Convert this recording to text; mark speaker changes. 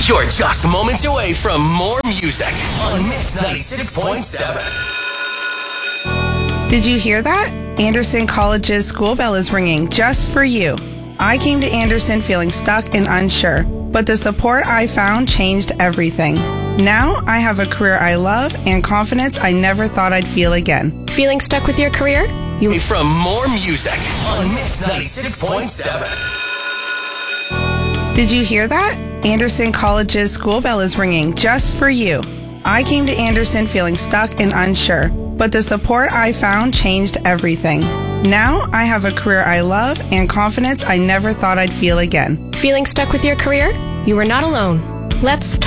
Speaker 1: You're just moments away from more music on Mix 96.7.
Speaker 2: Did you hear that? Anderson College's school bell is ringing just for you. I came to Anderson feeling stuck and unsure, but the support I found changed everything. Now I have a career I love and confidence I never thought I'd feel again.
Speaker 3: Feeling stuck with your career?
Speaker 1: From more music on Mix 96.7.
Speaker 2: Did you hear that? Anderson College's school bell is ringing just for you. I came to Anderson feeling stuck and unsure, but the support I found changed everything. Now I have a career I love and confidence I never thought I'd feel again.
Speaker 3: Feeling stuck with your career? You are not alone. Let's talk.